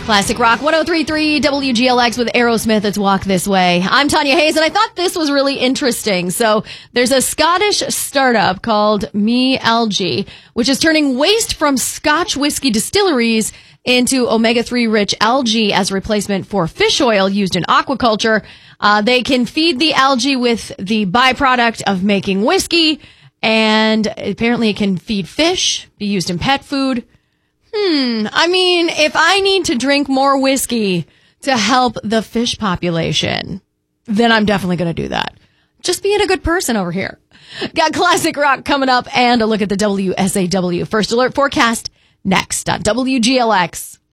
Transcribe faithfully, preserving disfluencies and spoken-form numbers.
Classic Rock one oh three point three W G L X with Aerosmith. It's Walk This Way. I'm Tanya Hayes, and I thought this was really interesting. So there's a Scottish startup called Me Algae, which is turning waste from Scotch whiskey distilleries into omega three rich algae as a replacement for fish oil used in aquaculture. Uh, they can feed the algae with the byproduct of making whiskey, and apparently it can feed fish, be used in pet food. Hmm, I mean, if I need to drink more whiskey to help the fish population, then I'm definitely going to do that. Just being a good person over here. Got Classic Rock coming up and a look at the W S A W First Alert forecast next on W G L X.